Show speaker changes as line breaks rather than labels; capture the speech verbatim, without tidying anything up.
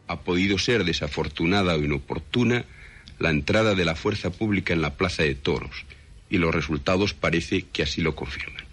ha podido ser desafortunada o inoportuna la entrada de la fuerza pública en la plaza de toros, y los resultados parece que así lo confirman.